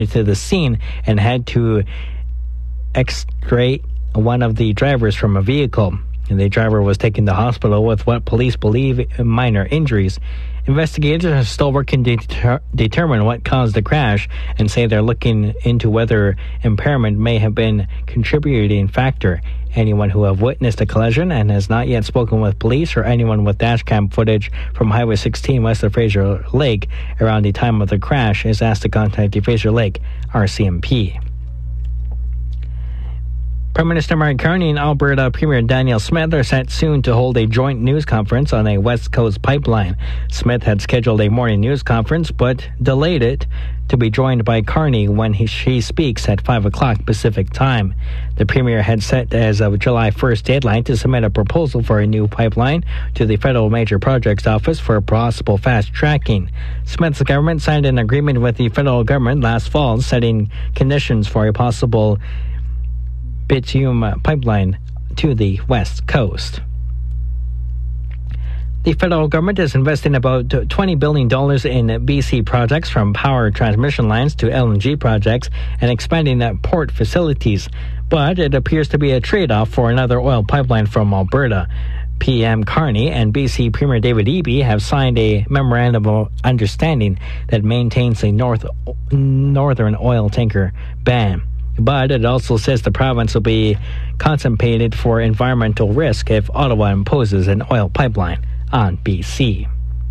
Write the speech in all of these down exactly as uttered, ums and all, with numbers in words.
to the scene and had to extricate one of the drivers from a vehicle. And the driver was taken to hospital with what police believe minor injuries. Investigators are still working to deter- determine what caused the crash and say they're looking into whether impairment may have been a contributing factor. Anyone who have witnessed a collision and has not yet spoken with police, or anyone with dashcam footage from Highway sixteen west of Fraser Lake around the time of the crash, is asked to contact the Fraser Lake R C M P. Prime Minister Mark Carney and Alberta Premier Danielle Smith are set soon to hold a joint news conference on a West Coast pipeline. Smith had scheduled a morning news conference but delayed it to be joined by Carney when he, she speaks at five o'clock Pacific time. The Premier had set as of July first deadline to submit a proposal for a new pipeline to the Federal Major Projects Office for possible fast tracking. Smith's government signed an agreement with the federal government last fall setting conditions for a possible bitumen pipeline to the West Coast. The federal government is investing about twenty billion dollars in B C projects, from power transmission lines to L N G projects, and expanding port facilities. But it appears to be a trade-off for another oil pipeline from Alberta. P M Carney and B C Premier David Eby have signed a memorandum of understanding that maintains a north northern oil tanker ban. But it also says the province will be compensated for environmental risk if Ottawa imposes an oil pipeline on B C.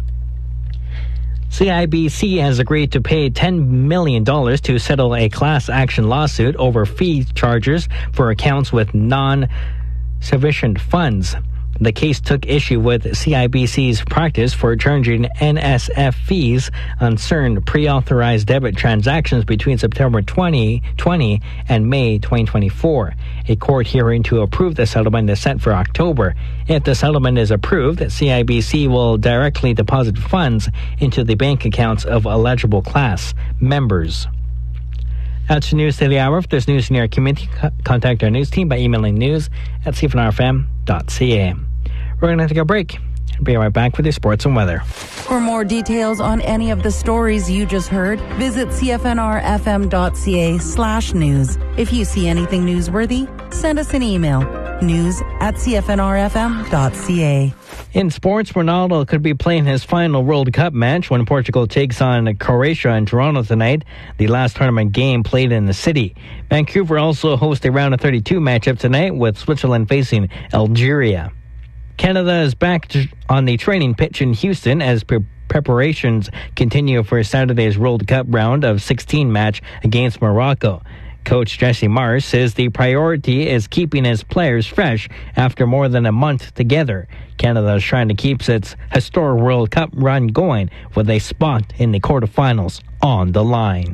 C I B C has agreed to pay ten million dollars to settle a class action lawsuit over fee charges for accounts with non-sufficient funds. The case took issue with C I B C's practice for charging N S F fees on certain pre-authorized debit transactions between September twenty twenty and May twenty twenty-four. A court hearing to approve the settlement is set for October. If the settlement is approved, C I B C will directly deposit funds into the bank accounts of eligible class members. That's the news to the hour. If there's news in your community, contact our news team by emailing news at c f n r f m dot c a. We're going to take a break. I'll be right back with your sports and weather. For more details on any of the stories you just heard, visit c f n r f m dot c a slash news. If you see anything newsworthy, send us an email. News at c f n r f m dot c a. In sports, Ronaldo could be playing his final World Cup match when Portugal takes on Croatia in Toronto tonight, the last tournament game played in the city. Vancouver also hosts a round of thirty-two matchup tonight, with Switzerland facing Algeria. Canada is back to, on the training pitch in Houston as pre- preparations continue for Saturday's World Cup round of sixteen match against Morocco. Coach Jesse Mars says the priority is keeping his players fresh after more than a month together. Canada is trying to keep its historic World Cup run going with a spot in the quarterfinals on the line.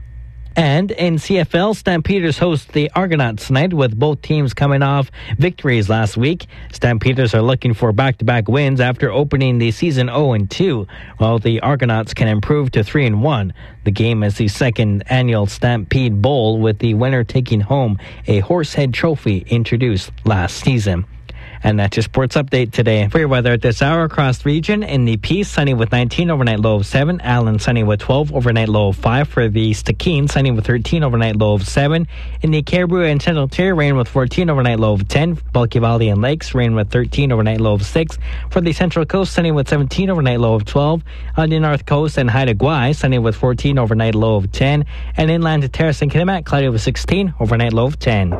And in C F L, Stampeders host the Argonauts tonight, with both teams coming off victories last week. Stampeders are looking for back-to-back wins after opening the season oh and two, while the Argonauts can improve to three and one. The game is the second annual Stampede Bowl, with the winner taking home a Horsehead Trophy introduced last season. And that's your sports update today. For your weather at this hour across the region, in the Peace, sunny with nineteen, overnight low of seven. Allen, sunny with twelve, overnight low of five. For the Stikine, sunny with thirteen, overnight low of seven. In the Caribou and Central Tier, rain with fourteen, overnight low of ten. Bulky Valley and Lakes, rain with thirteen, overnight low of six. For the Central Coast, sunny with seventeen, overnight low of twelve. On the North Coast and Haida Gwaii, sunny with fourteen, overnight low of ten. And inland to Terrace and Kitimat, cloudy with sixteen, overnight low of ten.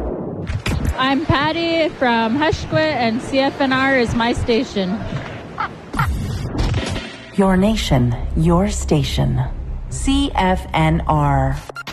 I'm Patty from Hushquit, and C F N R is my station. Your nation, your station. C F N R.